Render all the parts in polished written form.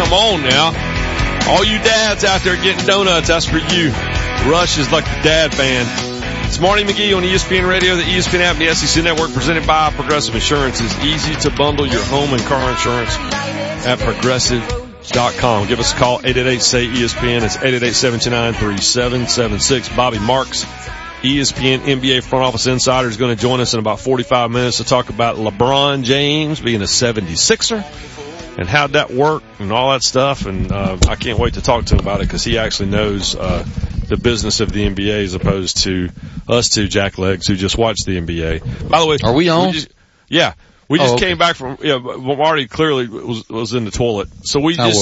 Come on now. All you dads out there getting donuts, that's for you. Rush is like the dad band. It's Marty McGee on ESPN Radio, the ESPN app, and the SEC Network, presented by Progressive Insurance. It's easy to bundle your home and car insurance at Progressive.com. Give us a call, 888-SAY-ESPN. It's 888-729-3776. Bobby Marks, ESPN NBA front office insider, is going to join us in about 45 minutes to talk about LeBron James being a 76er and how'd that work and all that stuff. And I can't wait to talk to him about it because he actually knows the business of the NBA as opposed to us two jacklegs who just watch the NBA. By the way, are we on? We just came back from, Marty clearly was in the toilet. So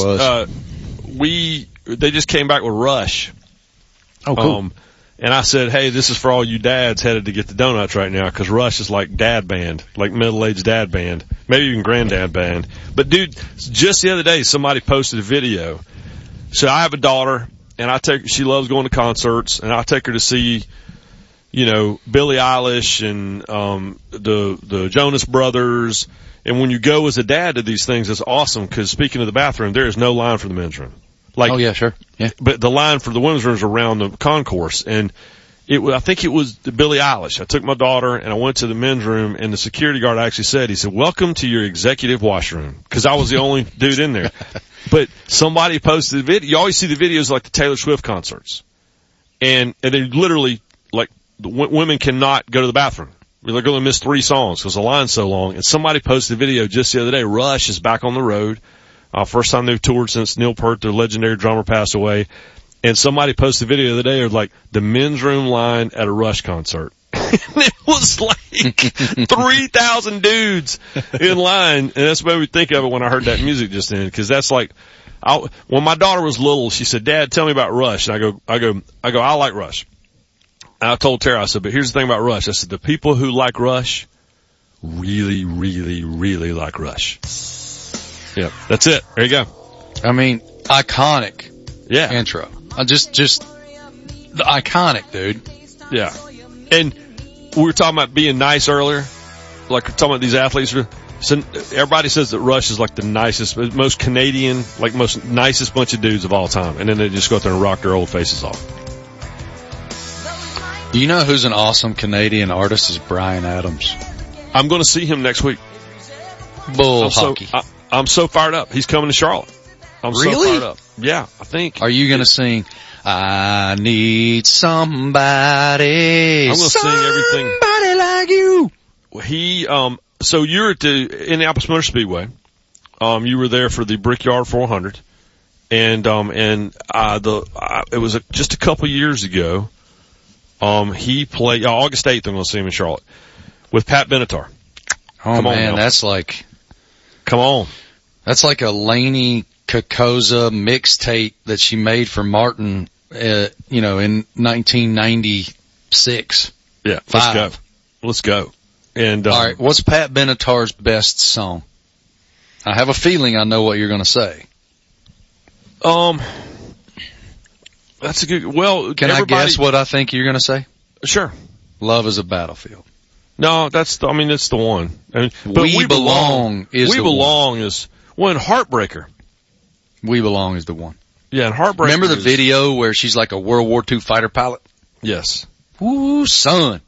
they just came back with Rush. Oh, cool. And I said, hey, this is for all you dads headed to get the donuts right now, because Rush is like dad band, like middle-aged dad band, maybe even granddad band. But dude, just the other day somebody posted a video. So I have a daughter, and she loves going to concerts, and I take her to see, Billie Eilish and the Jonas Brothers. And when you go as a dad to these things, it's awesome, because speaking of the bathroom, there is no line for the men's room. Oh yeah, sure. Yeah. But the line for the women's room is around the concourse, and I think it was Billie Eilish. I took my daughter and I went to the men's room, and the security guard actually said, "Welcome to your executive washroom," because I was the only dude in there. But somebody posted the video. You always see the videos like the Taylor Swift concerts, and they literally, like, the women cannot go to the bathroom. They're going to miss 3 songs because the line's so long. And somebody posted a video just the other day. Rush is back on the road. First time they've toured since Neil Peart, their legendary drummer, passed away. And somebody posted a video the other day of like the men's room line at a Rush concert. And it was like 3,000 dudes in line. And that's what we think of it when I heard that music just then. Cause that's like, when my daughter was little, she said, "Dad, tell me about Rush." And I go, "I like Rush." And I told Tara, I said, "But here's the thing about Rush." I said, "The people who like Rush really, really, really like Rush." Yeah, that's it. There you go. I mean, iconic. Yeah. Intro. Just the iconic, dude. Yeah. And we were talking about being nice earlier. Like, we're talking about these athletes. So everybody says that Rush is like the nicest, most Canadian, like most nicest bunch of dudes of all time. And then they just go out there and rock their old faces off. You know who's an awesome Canadian artist is Bryan Adams. I'm going to see him next week. Bull hockey. I'm so fired up. He's coming to Charlotte. I'm really? so fired up. Yeah, I think. Are you going to sing, "I need somebody"? I'm going to sing everything. Somebody like you. So you're at the Indianapolis Motor Speedway. You were there for the Brickyard 400. And it was just a couple years ago. He played, August 8th, I'm going to see him in Charlotte with Pat Benatar. Oh man, that's like. Come on. That's like a Lainey Kokoza mixtape that she made for Martin, in 1996. Yeah, let's go. And, all right, what's Pat Benatar's best song? I have a feeling I know what you're going to say. That's a good, can I guess what I think you're going to say? Sure. "Love is a Battlefield." No, it's the one. But We Belong is the one. And Heartbreaker. We Belong is the one. Yeah, and Heartbreaker. Remember the video where she's like a World War II fighter pilot? Yes. Woo, son.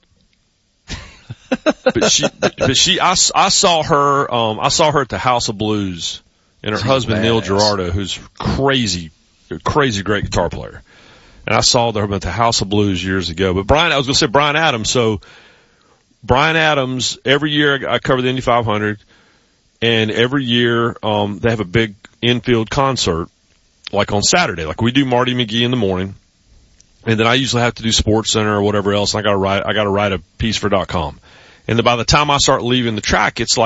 I saw her at the House of Blues, and her husband, Neil Girardo, who's crazy great guitar player. And I saw them at the House of Blues years ago. But I was going to say Bryan Adams. So Bryan Adams, every year I cover the Indy 500, and every year they have a big infield concert, like on Saturday. Like we do Marty McGee in the morning, and then I usually have to do Sports Center or whatever else. And I got to write a piece for .com. And by the time I start leaving the track, it's like